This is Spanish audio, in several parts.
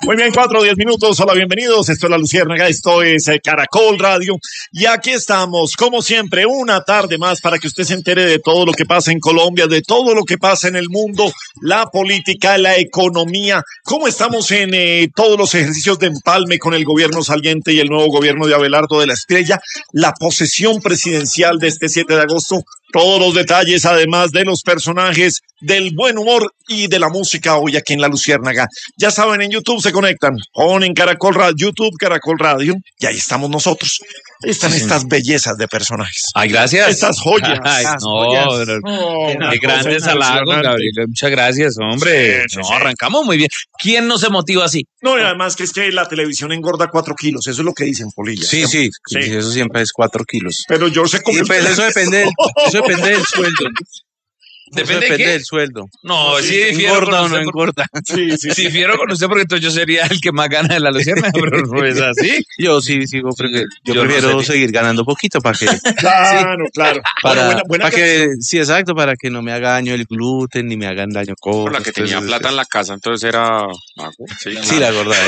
Muy bien, 4 o 10 minutos. Hola, bienvenidos. Esto es La Luciérnaga, esto es Caracol Radio. Y aquí estamos, como siempre, una tarde más para que usted se entere de todo lo que pasa en Colombia, de todo lo que pasa en el mundo, la política, la economía. Cómo estamos en todos los ejercicios de empalme con el gobierno saliente y el nuevo gobierno de Abelardo de la Espriella, la posesión presidencial de este 7 de agosto. Todos los detalles, además de los personajes, del buen humor y de la música hoy aquí en La Luciérnaga. Ya saben, en YouTube se conectan, ponen Caracol Radio, YouTube Caracol Radio, y ahí estamos nosotros. Ahí están estas bellezas de personajes. Ay, gracias. Estas joyas. Ay, qué grandes halagos, Gabriel. Muchas gracias, hombre. Sí, arrancamos muy bien. ¿Quién no se motiva así? No, y además que es que la televisión engorda 4 kilos, eso es lo que dicen, Polilla. Sí, eso siempre es 4 kilos. Pero yo sé cómo... Pues eso depende del sueldo. ¿Depende del sueldo. No, sí, engorda o no engorda. Sí. Difiero con usted porque entonces yo sería el que más gana de La Luciérnaga, pero no es así. Yo sí sigo, porque yo prefiero seguir ganando poquito para que... Claro. Para que, sí, exacto, para que no me haga daño el gluten ni me hagan daño cosas. Por la que tenía plata en la casa, entonces era mago. Sí, la gorda.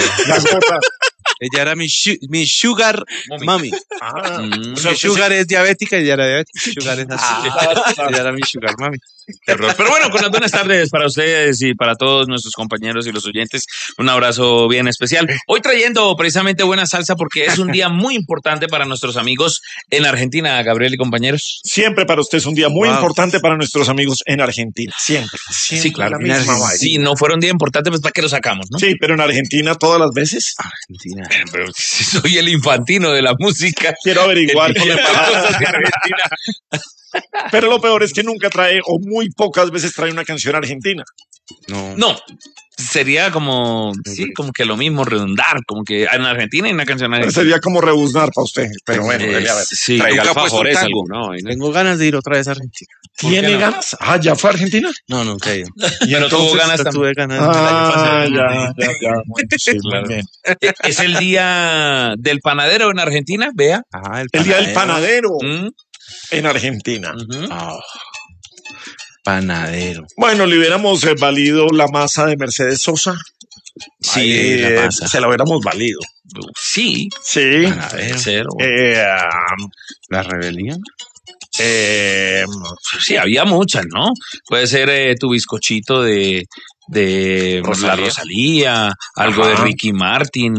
Ella era mi sugar mommy. Mi sugar es diabética y ella era diabética. Sugar es así. Ella era mi sugar mommy. Pero bueno, con las buenas tardes para ustedes y para todos nuestros compañeros y los oyentes, un abrazo bien especial. Hoy trayendo precisamente buena salsa porque es un día muy importante para nuestros amigos en Argentina, Gabriel y compañeros. Siempre para usted es un día muy importante para nuestros amigos en Argentina. Siempre. Sí, claro. Sí, no fuera un día importante, pues ¿para qué lo sacamos, no? Sí, pero en Argentina todas las veces. Argentina. Pero si soy el infantino de la música. Quiero averiguar qué le pasa. Cosas de Argentina. Pero lo peor es que nunca trae, o muy pocas veces trae una canción argentina. No, sería como, sí, como que lo mismo, redundar, como que en Argentina hay una canción argentina. Sería como rebuznar para usted, pero bueno, debería haber. Sí, traiga Nunca alfajores, puesto alguno. Tengo ganas de ir otra vez a Argentina. ¿Tiene ganas? ¿Ya fue a Argentina? No, nunca he ido. pero tuvo ganas también. Tuve ganas. Ya. Bueno, sí, claro. muy bien. Es el día del panadero en Argentina, vea. El día del panadero ¿Mm? en Argentina. Panadero. Bueno, le hubiéramos valido la masa de Mercedes Sosa. Sí, la masa. Se la hubiéramos valido. Sí. Sí. Cero. La rebelión. Sí, había muchas, ¿no? Puede ser tu bizcochito de la Rosalía, algo de Ricky Martin,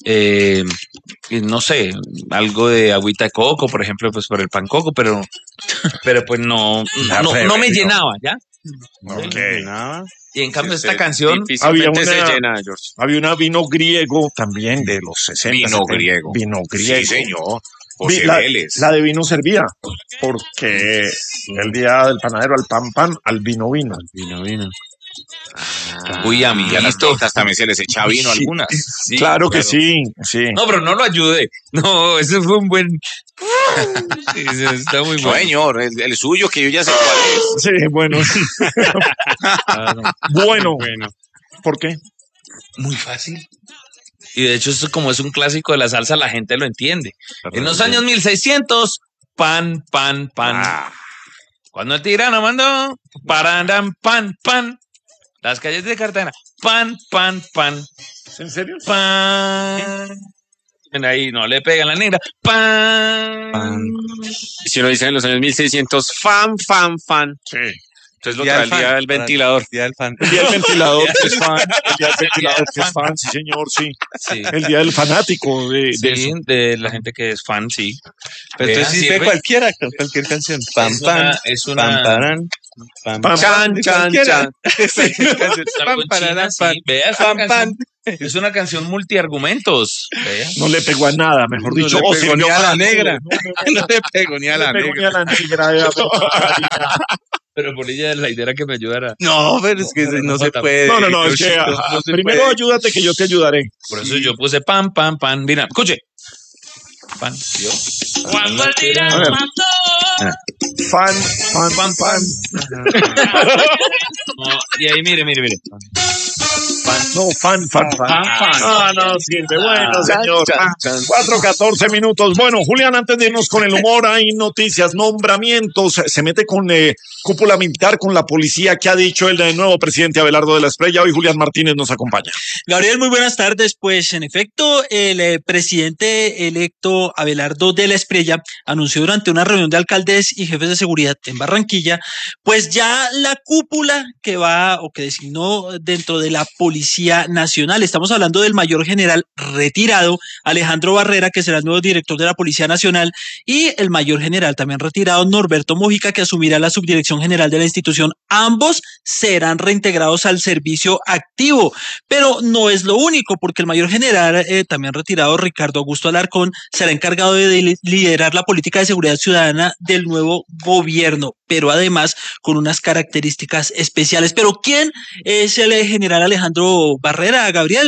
no sé, algo de agüita de coco, por ejemplo, pues por el pan coco, pero pues no me llenaba, ¿ya? Ok. Y en cambio esta canción había una, se llena, George. había una vino griego también de los 60. Vino 70. griego. Vino griego. Sí, señor. José La, Vélez. la de vino servía, porque el día del panadero al pan, al vino. Vino. uy, Y a las amiguito. tortas también se les echa vino Sí. algunas. Sí, claro que sí. No, pero no lo ayude. No, ese fue un buen. Sí, está muy No, bueno. señor, el suyo que yo ya sé cuál es. Sí, bueno. Bueno. ¿Por qué? Muy fácil. Y de hecho, esto como es un clásico de la salsa, la gente lo entiende. En los años 1600, pan. Cuando el tirano mandó, parandam, pan. Las calles de Cartagena, pan. ¿En serio? Pan. Ahí no le pegan la negra, pan. Y si lo dicen en los años 1600, fan. Sí. Entonces lo trae el día del ventilador. Día del fan. El día del ventilador que es fan. El día del ventilador que es fan, sí, señor, sí. Sí. El día del fanático de Sí, eso. de la gente que es fan, sí. Pero Vea, entonces sí sirve. fue cualquier canción. Es una Chan. Vea, es una canción multiargumentos. Vea. No le pegó a nada, mejor dicho. No le pegó ni a la negra. No No le pegó ni a la le pegó ni negra. a la negra. Pero Polilla, la idea era que me ayudara. No, pero es que no se puede. No, es que No se primero puede. ayúdate que yo te ayudaré. Por eso yo puse pan. Mira, escuche. Pan, yo. Cuando el tirano mandó. Fan. No, y ahí, mire. No, fan. Ah, no sirve. Bueno, señor. 4:14 minutos. Bueno, Julián, antes de irnos con el humor, hay noticias, nombramientos. Se mete con cúpula militar, con la policía. ¿Qué ha dicho el nuevo presidente Abelardo de la Espriella? Hoy Julián Martínez nos acompaña. Gabriel, muy buenas tardes. Pues en efecto, el presidente electo Abelardo de la Espriella anunció durante una reunión de alcaldes y jefes de seguridad en Barranquilla, pues ya la cúpula que va o que designó dentro de la Policía Nacional. Estamos hablando del mayor general retirado Alejandro Barrera, que será el nuevo director de la Policía Nacional, y el mayor general también retirado Norberto Mojica, que asumirá la subdirección general de la institución. Ambos serán reintegrados al servicio activo, pero no es lo único, porque el mayor general también retirado Ricardo Augusto Alarcón será encargado de liderar la política de seguridad ciudadana del nuevo gobierno, pero además con unas características especiales. Pero ¿quién es el general Alejandro Barrera, Gabriel?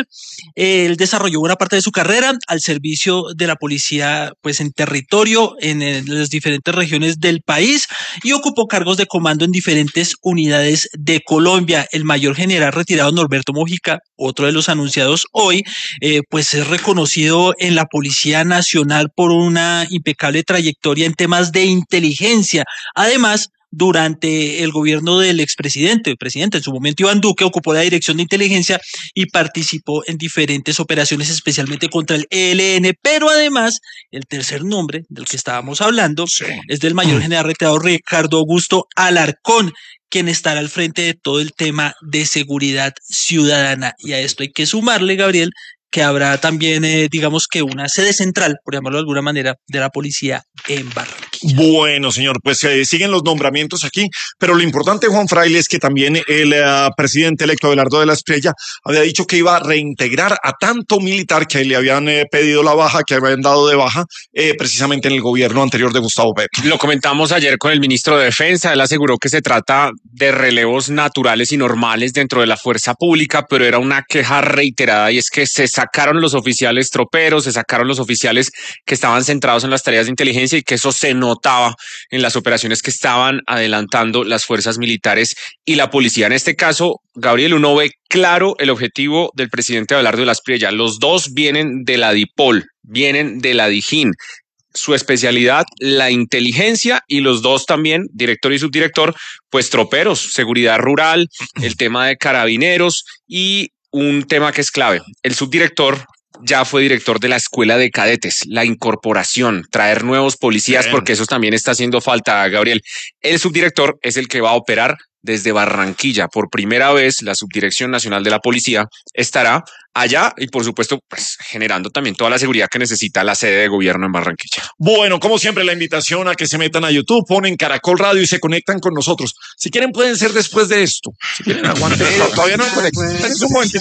Él desarrolló buena parte de su carrera al servicio de la policía, pues en territorio, en las diferentes regiones del país, y ocupó cargos de comando en diferentes unidades de Colombia. El mayor general retirado Norberto Mojica, otro de los anunciados hoy, pues es reconocido en la Policía Nacional por una impecable trayectoria en temas de inteligencia. Además, durante el gobierno del expresidente, el presidente en su momento Iván Duque, ocupó la dirección de inteligencia y participó en diferentes operaciones, especialmente contra el ELN. Pero además, el tercer nombre del que estábamos hablando es del mayor general retirado Ricardo Augusto Alarcón, quien estará al frente de todo el tema de seguridad ciudadana. Y a esto hay que sumarle, Gabriel, que habrá también, digamos que una sede central, por llamarlo de alguna manera, de la policía en Barranquilla. Bueno, señor, pues siguen los nombramientos aquí, pero lo importante, Juan Fraile, es que también el presidente electo Abelardo de la Espriella había dicho que iba a reintegrar a tanto militar que le habían pedido la baja, que habían dado de baja, precisamente en el gobierno anterior de Gustavo Petro. Lo comentamos ayer con el ministro de Defensa. Él aseguró que se trata de relevos naturales y normales dentro de la fuerza pública, pero era una queja reiterada, y es que se sacaron los oficiales troperos, se sacaron los oficiales que estaban centrados en las tareas de inteligencia, y que eso se notaba en las operaciones que estaban adelantando las fuerzas militares y la policía. En este caso, Gabriel, uno ve claro el objetivo del presidente Abelardo de la Espriella. Los dos vienen de la DIPOL, vienen de la DIJÍN. Su especialidad, la inteligencia, y los dos también, director y subdirector, pues troperos, seguridad rural, el tema de carabineros, y un tema que es clave. El subdirector ya fue director de la escuela de cadetes, la incorporación, traer nuevos policías, bien, porque eso también está haciendo falta, Gabriel. El subdirector es el que va a operar desde Barranquilla. Por primera vez, la Subdirección Nacional de la Policía estará allá y, por supuesto, pues generando también toda la seguridad que necesita la sede de gobierno en Barranquilla. Bueno, como siempre, la invitación a que se metan a YouTube, ponen Caracol Radio y se conectan con nosotros. Si quieren, pueden ser después de esto. Si quieren, aguanten. Todavía no me conectan. Es un momento.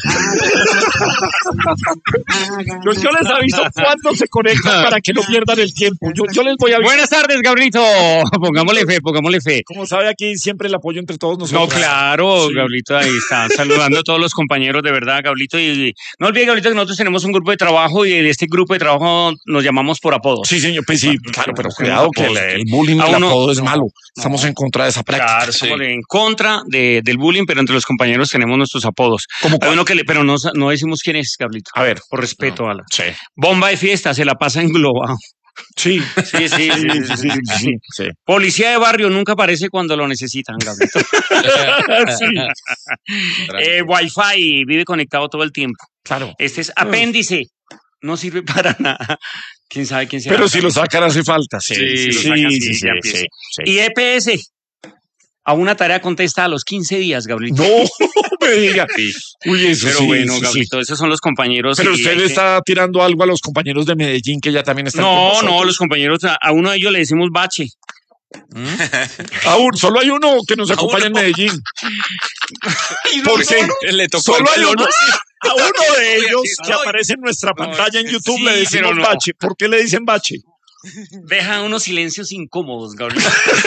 Yo les aviso cuándo se conectan para que no pierdan el tiempo. Yo les voy a avisar. Buenas tardes, Gabrielito. Pongámosle fe. Como sabe, aquí siempre el apoyo entre todos nosotros. No, claro, sí. Gabrielito, ahí está saludando a todos los compañeros, de verdad, Gabrielito. Y no olvide, Gabrielito, que nosotros tenemos un grupo de trabajo, y de este grupo de trabajo nos llamamos por apodos. Sí, señor, pues sí, claro, pero cuidado que el bullying, el apodo es malo. Estamos en contra de esa práctica. Claro, estamos en contra del bullying, pero entre los compañeros tenemos nuestros apodos. Hay uno pero no decimos quién es, Gabrielito. A ver. Por respeto a la... Sí. Bomba de fiesta, se la pasa englobado. Sí. Policía de barrio nunca aparece cuando lo necesitan, Gabrielito. Wi-Fi, vive conectado todo el tiempo. Claro. Este es apéndice, no sirve para nada. ¿Quién sabe quién será? Pero si lo sacan hace falta. Sí. Y EPS, a una tarea contesta a los 15 días, Gabrielito. No me diga. Sí. Uy, eso pero sí, bueno, Gabrielito, esos son los compañeros. Pero usted le está tirando algo a los compañeros de Medellín, que ya también están. No, los compañeros, a uno de ellos le decimos bache. Solo hay uno que nos acompaña en Medellín. Porque le tocó solo hay uno. A uno de ellos que aparece en nuestra pantalla en YouTube le decimos bache. ¿Por qué le dicen bache? Deja unos silencios incómodos, Gabriel.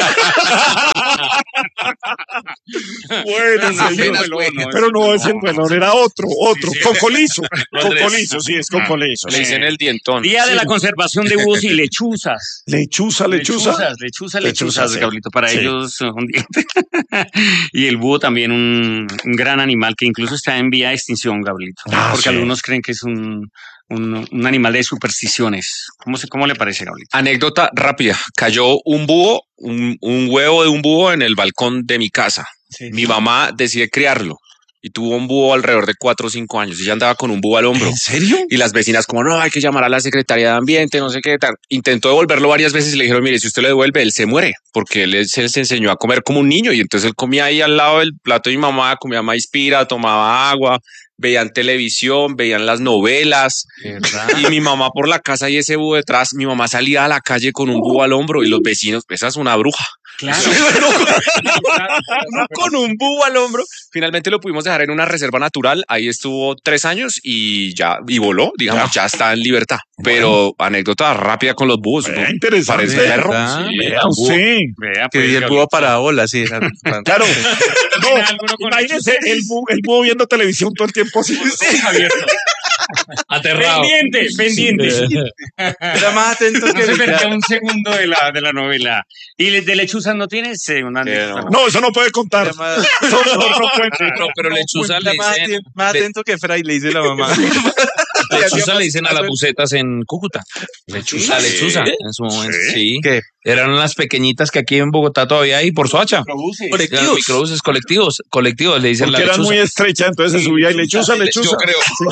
Bueno, señor. Pero no es el melón, era otro. Sí. Cocolizo. Cocolizo, sí, es cocolizo. Le dicen el dientón. Día de la conservación de búhos y lechuzas. Lechuza. Lechuzas, sí. Gabrielito. Para Sí. ellos un diente. Y el búho también un gran animal que incluso está en vía de extinción, Gabrielito. Porque sí. algunos creen que es un animal de supersticiones. ¿Cómo le parece, Gabrielito? Anécdota rápida. Cayó un búho, un huevo de un búho en el balcón de mi casa. Sí. Mi mamá decide criarlo y tuvo un búho alrededor de 4 o 5 años. Ella andaba con un búho al hombro. ¿En serio? Y las vecinas como, no, hay que llamar a la Secretaría de Ambiente, no sé qué tal. Intentó devolverlo varias veces y le dijeron, mire, si usted lo devuelve, él se muere, porque él se enseñó a comer como un niño. Y entonces él comía ahí al lado del plato de mi mamá, comía maíz pira, tomaba agua, veían televisión, veían las novelas. Y mi mamá por la casa y ese búho detrás, mi mamá salía a la calle con un búho al hombro y los vecinos, esa es una bruja. Claro. No con un búho al hombro. Finalmente lo pudimos dejar en una reserva natural. Ahí estuvo 3 años y voló, digamos, ya está en libertad. Pero anécdota rápida con los búhos. Vea, ¿no? interesante. Parece perro. Sí. Vea usted. Vea, Que pues, el Gabrielito. búho para bola, sí. Claro. ¿Tiene alguno con Imagínese el búho viendo televisión todo el tiempo así. abierto? Aterrado. Pendiente. Era más atento No que se el perdió un segundo de la novela. ¿Y de lechuzas no tienes una anécdota? No, eso no puede contar. Era más, Eso mejor no cuente. No, pero lechuza le era más dicen, más atento que Fray, le dice la mamá. lechuza le dicen a las bucetas en Cúcuta. Lechuza, lechuza. En su momento, sí. ¿Qué? Eran las pequeñitas que aquí en Bogotá todavía hay por Soacha. Eran microbuses colectivos, le dicen Porque la eran lechuza. muy estrechas, entonces se subía y lechuza. Yo creo.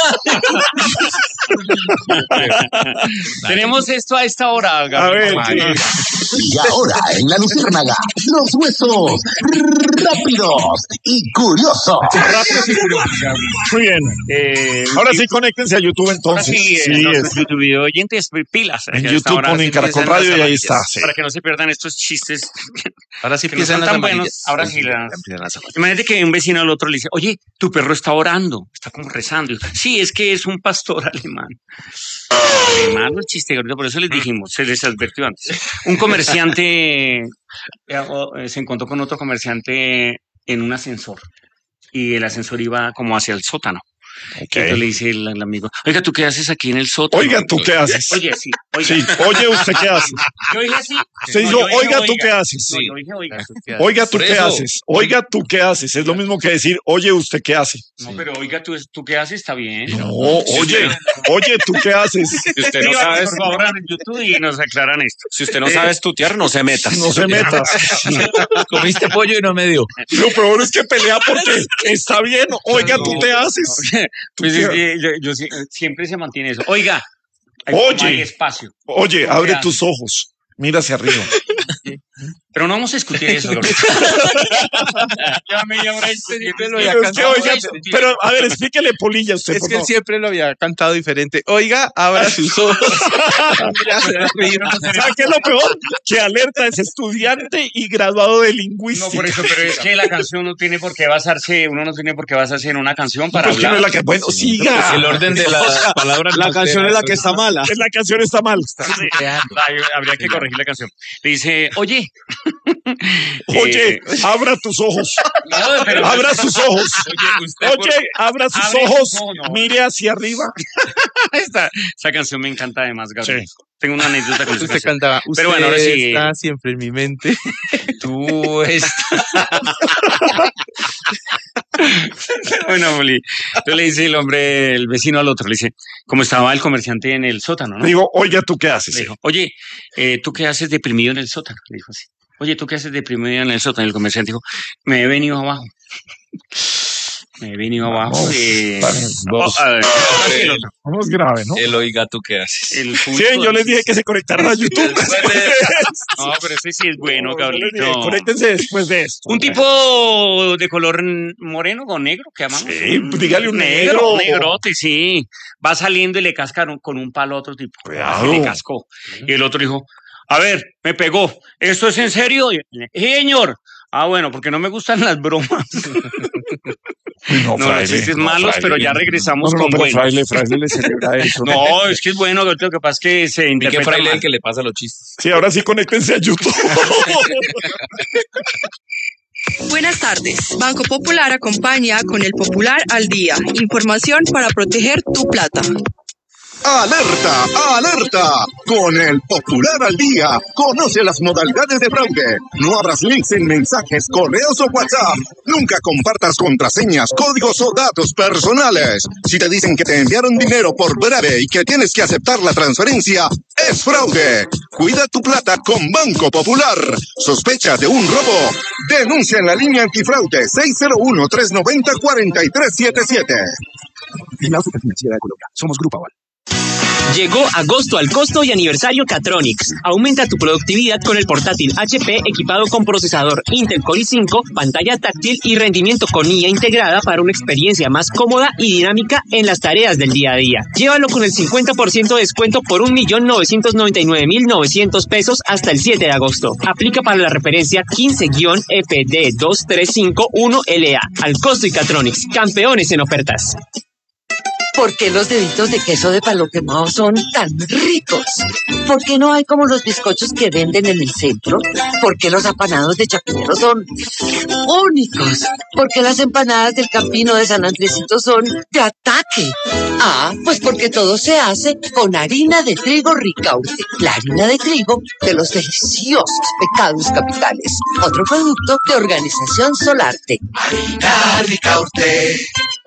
Tenemos esto a esta hora, A Gabriel. ver, Y ahora en la Luciérnaga, los huesos rápidos y curiosos. muy bien. Ahora sí, conéctense a YouTube Ahora entonces. sí, Sí, nuestros es. YouTube oyentes, pilas. En Que a esta YouTube hora ponen sí Caracol empiezan Radio las y ahí amarillas, está, sí. Para que no se pierdan estos chistes Ahora sí que no son empiezan las tan buenos. amarillas. Ahora sí las... Empiezan las amarillas. Imagínate que un vecino al otro le dice, oye, tu perro está orando, está como rezando. Y, sí, es que es un pastor alemán. Alemán, el chiste, Gabriel, por eso les dijimos, se les advirtió antes. Un comerciante se encontró con otro comerciante en un ascensor y el ascensor iba como hacia el sótano. Entonces le dice el amigo, oiga, ¿tú qué haces aquí en el sótano? Oiga, ¿tú qué haces? Oye, sí, oiga. Sí, oye, ¿usted qué hace? Yo dije así. Usted dijo, yo dije, oiga, ¿tú qué haces? No, yo dije, oiga. Oiga, ¿tú Por qué eso. haces? Oiga, ¿tú qué haces? Es lo mismo que decir, oye, ¿usted qué hace? No, pero oiga, ¿tú qué haces? Está bien. No, oye, ¿tú qué haces? Si usted no Escríbanos, sabe, por favor, en YouTube y nos aclaran esto. si usted no sabe estudiar, no se meta. No se meta. Comiste pollo y no me dio. Lo peor es que pelea porque está bien. Oiga, ¿tú qué haces? Pues qué es que yo siempre se mantiene eso. Oiga, Oye. hay espacio. Oye, ¿Tú abre qué tus ojos. Mira hacia arriba. Pero no vamos a discutir eso, Gabriel. Ya media hora siempre lo había Pero, es que, cantado. oiga, pero a ver, explíquele Polilla usted, Es por que él favor. siempre lo había cantado diferente. Oiga, abra sus ojos. Ya se va a reír. ¿Sabe qué es lo peor? Que Alerta es estudiante y graduado de No, lingüística. por eso, pero es que la canción no tiene por qué basarse, uno no tiene por qué basarse en una canción para Pues que no hablar. es la que, bueno, siga. El orden de las palabras. La canción es la que está mala. La canción está mal. Habría que corregir la canción. Le dice, oye. Oye, abra tus ojos. No, pero- Abra sus ojos. Oye, abra sus Abre ojos. sus ojos, no. Mire hacia arriba. Esa canción me encanta además, Gabriel. Sí. Tengo una anécdota con esa Usted canción. cantaba. Usted Pero bueno, ahora sí. está siempre en mi mente. Tú estás. Bueno, Moli. Entonces le dice el hombre, el vecino al otro, le dice, como estaba el comerciante en el sótano, ¿no? Digo, oiga, ¿tú qué haces? Le dijo, oye, ¿tú qué haces deprimido en el sótano? Le dijo así. Oye, ¿tú qué haces deprimido en el sótano? Y el comerciante dijo, me he venido abajo. Me he venido abajo. Vos. A ver, el otro. No es grave, ¿no? El oiga, ¿tú qué haces? El Sí, pulso yo les dije que se conectaran a YouTube. No, pero ese sí es bueno, Yo les dije, Gabrielito. conéctense después de esto. Un tipo de color moreno o negro, que llamamos. Sí, dígale un negro. Negrote, sí. Va saliendo y le casca con un palo a otro tipo. Cuidado. Le cascó. Y el otro dijo, a ver, me pegó. ¿Esto es en serio? Sí, señor. Ah, bueno, porque no me gustan las bromas. No, No, los chistes malos, pero ya regresamos con buenos. Fraile le celebra eso. No, es que es bueno, lo que pasa es que se ¿Y qué interpreta Fraile es mal. el que le pasa los chistes? Sí, ahora sí conéctense a YouTube. Buenas tardes. Banco Popular acompaña con el Popular al Día. Información para proteger tu plata. ¡Alerta! ¡Alerta! Con el Popular al Día, conoce las modalidades de fraude. No abras links en mensajes, correos o WhatsApp. Nunca compartas contraseñas, códigos o datos personales. Si te dicen que te enviaron dinero por breve y que tienes que aceptar la transferencia, es fraude. Cuida tu plata con Banco Popular. ¿Sospechas de un robo? Denuncia en la línea antifraude 601-390-4377. La Financiera de Colombia. Somos Grupo Aval. Llegó agosto al costo y aniversario Catronics. Aumenta tu productividad con el portátil HP equipado con procesador Intel Core i5, pantalla táctil y rendimiento con IA integrada para una experiencia más cómoda y dinámica en las tareas del día a día. Llévalo con el 50% de descuento por 1.999.900 pesos hasta el 7 de agosto. Aplica para la referencia 15-FD2351LA. Al costo y Catronics, campeones en ofertas. ¿Por qué los deditos de queso de palo quemado son tan ricos? ¿Por qué no hay como los bizcochos que venden en el centro? ¿Por qué los apanados de Chapinero son únicos? ¿Por qué las empanadas del Campino de San Andresito son de ataque? Ah, pues porque todo se hace con harina de trigo Ricaurte, la harina de trigo de los deliciosos pecados capitales. Otro producto de Organización Solarte. Harina Ricaurte.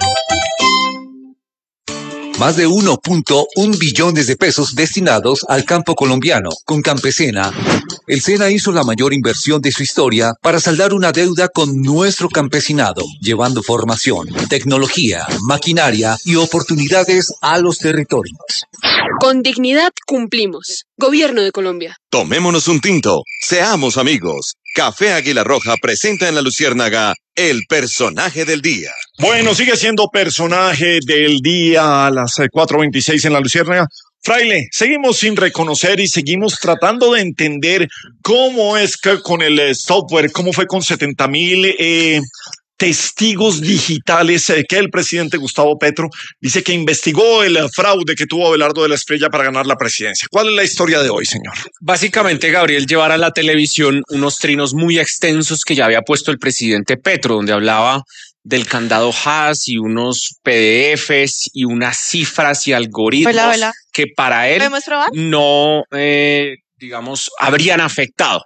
Más de 1.1 billones de pesos destinados al campo colombiano. Con Campesina, el SENA hizo la mayor inversión de su historia para saldar una deuda con nuestro campesinado, llevando formación, tecnología, maquinaria y oportunidades a los territorios. Con dignidad cumplimos. Gobierno de Colombia. Tomémonos un tinto. Seamos amigos. Café Águila Roja presenta en La Luciérnaga el personaje del día. Bueno, sigue siendo personaje del día a las 4:26 en La Luciérnaga. Fraile, seguimos sin reconocer y seguimos tratando de entender cómo es que con el software, cómo fue con 70,000 testigos digitales que el presidente Gustavo Petro dice que investigó el fraude que tuvo Abelardo de la Espriella para ganar la presidencia. ¿Cuál es la historia de hoy, señor? Básicamente, Gabriel, llevar a la televisión unos trinos muy extensos que ya había puesto el presidente Petro, donde hablaba del candado Haas y unos PDFs y unas cifras y algoritmos que para él no, digamos, habrían afectado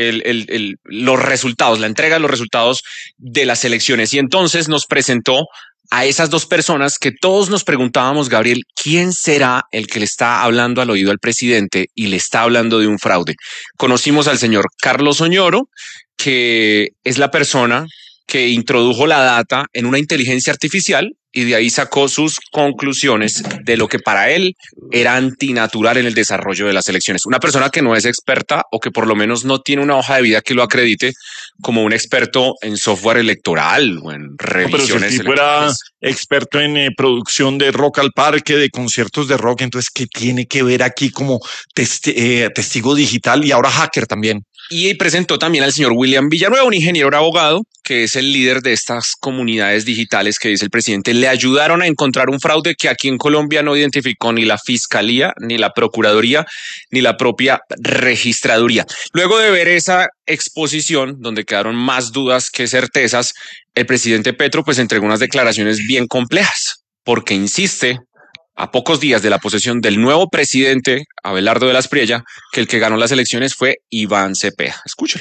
los resultados, la entrega de los resultados de las elecciones. Y entonces nos presentó a esas dos personas que todos nos preguntábamos, Gabriel, ¿quién será el que le está hablando al oído al presidente y le está hablando de un fraude? Conocimos al señor Carlos Oñoro, que es la persona que introdujo la data en una inteligencia artificial y de ahí sacó sus conclusiones de lo que para él era antinatural en el desarrollo de las elecciones. Una persona que no es experta o que por lo menos no tiene una hoja de vida que lo acredite como un experto en software electoral o en revisiones. Pero si el tipo era experto en producción de rock al parque, de conciertos de rock, entonces, ¿qué tiene que ver aquí como testigo digital y ahora hacker también? Y presentó también al señor William Villanueva, un ingeniero abogado, que es el líder de estas comunidades digitales que dice el presidente, le ayudaron a encontrar un fraude que aquí en Colombia no identificó ni la Fiscalía, ni la Procuraduría, ni la propia Registraduría. Luego de ver esa exposición, donde quedaron más dudas que certezas, el presidente Petro pues entregó unas declaraciones bien complejas, porque insiste a pocos días de la posesión del nuevo presidente, Abelardo de la Espriella, que el que ganó las elecciones fue Iván Cepeda. Escúchelo.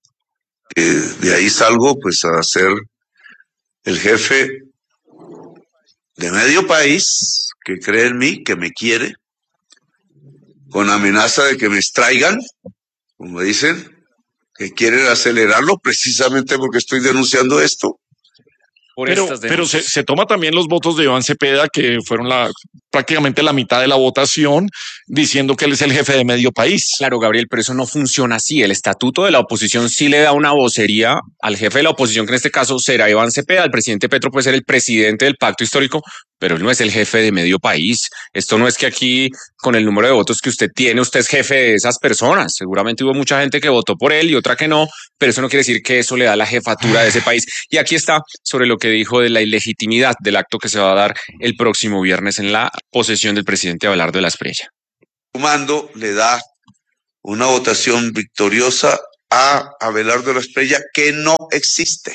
De ahí salgo pues a ser el jefe de medio país que cree en mí, que me quiere, con amenaza de que me extraigan, como dicen, que quieren acelerarlo precisamente porque estoy denunciando esto. Pero se toma también los votos de Iván Cepeda, que fueron prácticamente la mitad de la votación diciendo que él es el jefe de medio país. Claro, Gabriel, pero eso no funciona así. El estatuto de la oposición sí le da una vocería al jefe de la oposición, que en este caso será Iván Cepeda. El presidente Petro puede ser el presidente del pacto histórico, pero él no es el jefe de medio país. Esto no es que aquí, con el número de votos que usted tiene, usted es jefe de esas personas. Seguramente hubo mucha gente que votó por él y otra que no, pero eso no quiere decir que eso le da la jefatura de ese país. Y aquí está sobre lo que dijo de la ilegitimidad del acto que se va a dar el próximo viernes en la posesión del presidente Abelardo de la Espriella. Mando le da una votación victoriosa a Abelardo de la Espriella que no existe.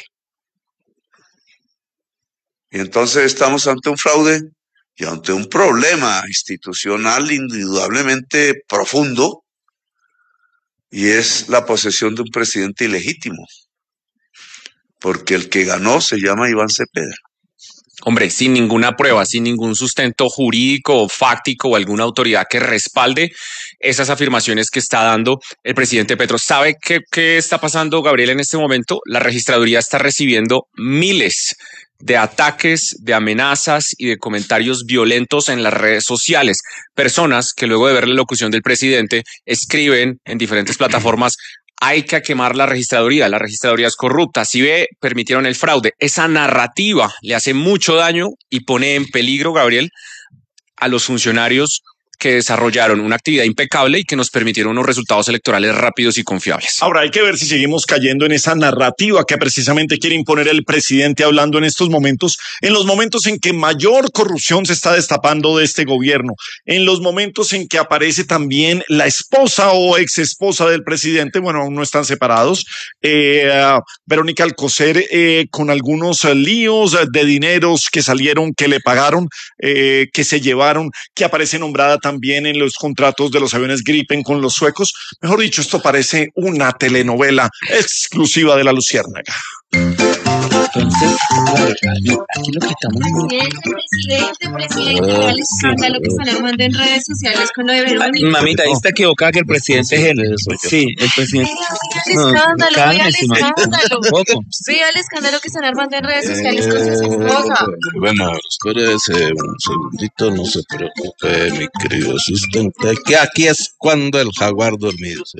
Y entonces estamos ante un fraude y ante un problema institucional indudablemente profundo, y es la posesión de un presidente ilegítimo, porque el que ganó se llama Iván Cepeda. Hombre, sin ninguna prueba, sin ningún sustento jurídico o fáctico o alguna autoridad que respalde esas afirmaciones que está dando el presidente Petro. ¿Sabe qué está pasando, Gabriel, en este momento? La registraduría está recibiendo miles de ataques, de amenazas y de comentarios violentos en las redes sociales. Personas que luego de ver la locución del presidente escriben en diferentes plataformas: hay que quemar la registraduría es corrupta, si ve, permitieron el fraude. Esa narrativa le hace mucho daño y pone en peligro, Gabriel, a los funcionarios que desarrollaron una actividad impecable y que nos permitieron unos resultados electorales rápidos y confiables. Ahora hay que ver si seguimos cayendo en esa narrativa que precisamente quiere imponer el presidente hablando en estos momentos, en los momentos en que mayor corrupción se está destapando de este gobierno, en los momentos en que aparece también la esposa o ex esposa del presidente, bueno, aún no están separados, Verónica Alcocer, con algunos líos de dineros que salieron, que le pagaron, que se llevaron, que aparece nombrada también en los contratos de los aviones Gripen con los suecos. Mejor dicho, esto parece una telenovela exclusiva de La Luciérnaga. Entonces, aquí lo que estamos Presidente, vea el escándalo que están armando en redes sociales con lo de Verónica. Mamita, ahí está equivocada que el presidente es él. Sí, el presidente. Vea el escándalo. Vea el escándalo que están armando en redes sociales con su esposa. Bueno, espérese un segundito, no se preocupe, mi querido asistente, que aquí es cuando el jaguar dormido se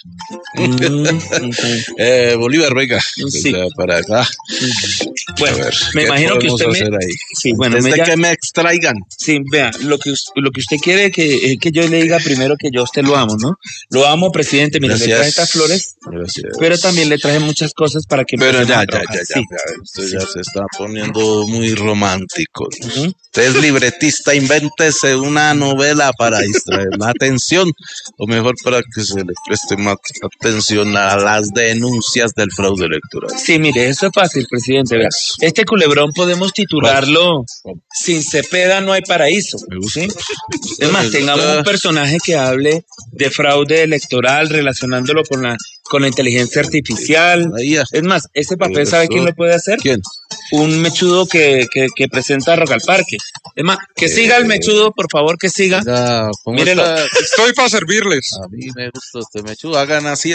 despierta. Bolívar, venga, sí. Para acá. Bueno, ver, me imagino que usted sí, bueno, desde que me extraigan. Sí, vea, lo que usted quiere es que yo le diga primero que yo a usted lo amo, ¿no? Lo amo, presidente, mire, le traje estas flores, pero también le traje muchas cosas para que... Pero ya, usted ya se está poniendo muy romántico. Usted es libretista, invéntese una novela para distraer la atención, o mejor para que se le preste más atención a las denuncias del fraude electoral. Sí, mire, eso es fácil, presidente. Vea. Este culebrón podemos titularlo Sin Cepeda no hay paraíso. ¿Sí? Es más, tengamos un personaje que hable de fraude electoral relacionándolo con la inteligencia artificial. Es más, ese papel, ¿sabe quién lo puede hacer? ¿Quién? Un mechudo que presenta Rock al Parque. Es más, que siga el mechudo, por favor, que siga. Mírelo. Estoy para servirles. A mí me gusta este mechudo. Hagan así.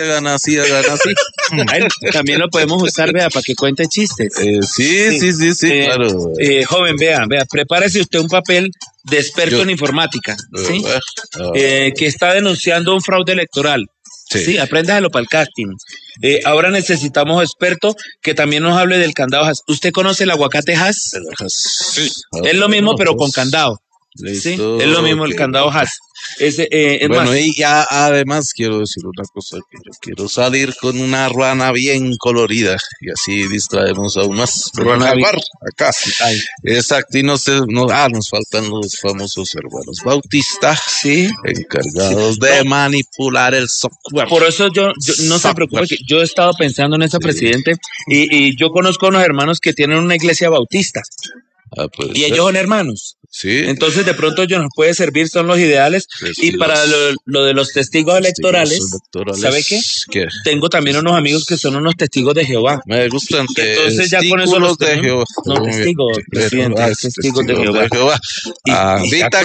Ay, también lo podemos usar, vea, para que cuente chistes. Sí, claro. Joven, vea, prepárese usted un papel de experto en informática, ¿sí? Que está denunciando un fraude electoral. Sí, apréndaselo para el casting. Ahora necesitamos experto que también nos hable del candado Hass. ¿Usted conoce el aguacate Hass? Sí. Es lo mismo, pero con candado. Listo, sí, es lo mismo el candado Hass. Bueno, más, y ya, además quiero decir una cosa, que yo quiero salir con una ruana bien colorida y así distraemos aún más. Ruana acá. Exacto, y nos faltan los famosos hermanos Bautista, encargados de manipular el software. Por eso yo no se preocupe, que yo he estado pensando en eso, presidente, y yo conozco a unos hermanos que tienen una iglesia bautista. Y ellos son hermanos. Sí. Entonces, de pronto, ellos nos puede servir, son los ideales. Y para lo de los testigos electorales, ¿sabe qué? Tengo también unos amigos que son unos testigos de Jehová. Me gustan. Entonces, ya con eso los de Jehová. No, testigos, presidente, testigos de Jehová. Admita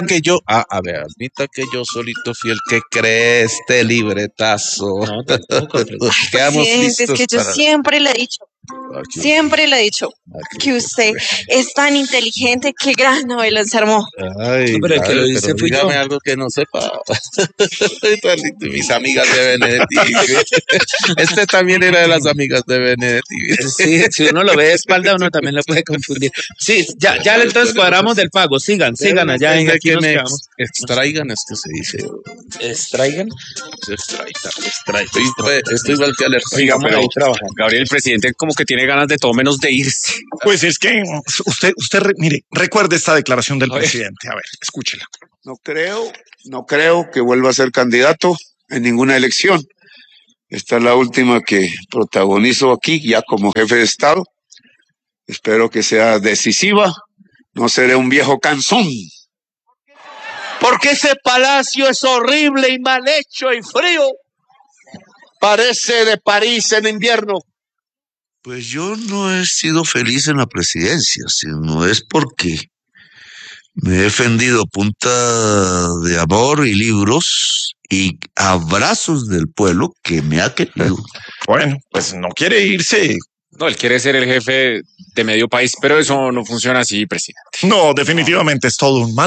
que yo solito fui el que cree este libretazo. No, tampoco. Quedamos listos. Es que yo siempre le he dicho. Siempre le he dicho que usted es tan inteligente, qué gran novela se armó. Ay, pero el que lo dice fui yo. dígame algo que no sepa. Mis amigas de Benedetti. Este también era de las amigas de Benedetti. Sí, si uno lo ve de espalda, uno también lo puede confundir. Sí, ya entonces cuadramos del pago. Sigan allá. En aquí nos quedamos. Extraigan, es que se dice. ¿Extraigan? Estoy igual que alerta. Oiga, pero Gabriel, el presidente como que tiene ganas de todo menos de irse. Pues es que mire, recuerde esta declaración del presidente. A ver, escúchela. No creo que vuelva a ser candidato en ninguna elección. Esta es la última que protagonizo aquí, ya como jefe de Estado. Espero que sea decisiva. No seré un viejo cansón. Porque ese palacio es horrible y mal hecho y frío. Parece de París en invierno. Pues yo no he sido feliz en la presidencia, sino es porque me he defendido a punta de amor y libros y abrazos del pueblo que me ha querido. Bueno, pues no quiere irse. No, él quiere ser el jefe de medio país, pero eso no funciona así, presidente. No, definitivamente es todo un mal